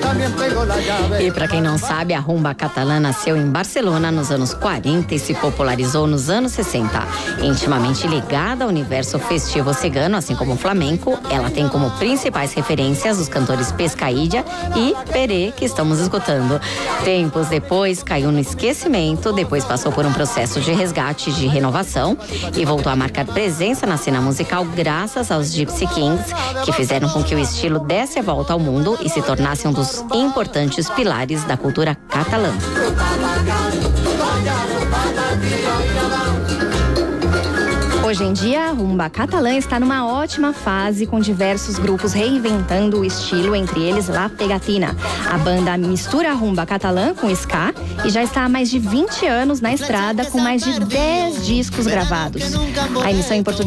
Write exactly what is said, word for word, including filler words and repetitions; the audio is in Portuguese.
E para quem não sabe, a rumba catalã nasceu em Barcelona nos anos quarenta e se popularizou nos anos sessenta. Intimamente ligada ao universo festivo cigano, assim como o flamenco, ela tem como principais referências os cantores Pescaídia e Peré, que estamos escutando. Tempos depois, caiu no esquecimento, depois passou por um processo de resgate, de renovação e voltou a marcar presença na cena musical graças aos Gypsy Kings, que fizeram com que o estilo desse a volta ao mundo e se tornasse um dos importantes pilares da cultura catalã. Hoje em dia, a rumba catalã está numa ótima fase, com diversos grupos reinventando o estilo, entre eles La Pegatina. A banda mistura a rumba catalã com ska e já está há mais de vinte anos na estrada, com mais de dez discos gravados. A emissão em português